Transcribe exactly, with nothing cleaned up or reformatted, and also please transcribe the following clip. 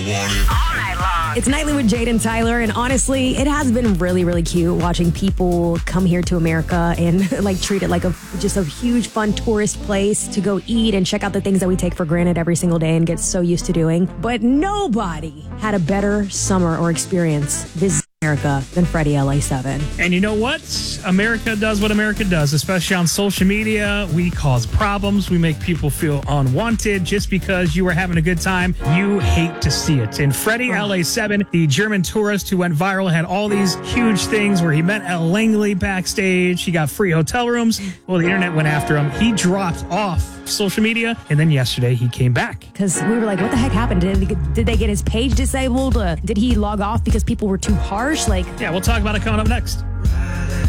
want it. All night long. It's Nightly with Jade and Tyler, and honestly, it has been really, really cute watching people come here to America and like treat it like a just a huge, fun tourist place to go eat and check out the things that we take for granted every single day and get so used to doing. But nobody had a better summer or experience visiting America than Freddie L A seven. And you know what? America does what America does, especially on social media. We cause problems. We make people feel unwanted just because you were having a good time. You hate to see it. And Freddie L A seven, the German tourist who went viral, had all these huge things where he met Elle Langley backstage. He got free hotel rooms. Well, the internet went after him. He dropped off social media, and then yesterday he came back. Because we were like, what the heck happened? Did, did they get his page disabled? Uh, did he log off because people were too harsh? Like, yeah, we'll talk about it coming up next.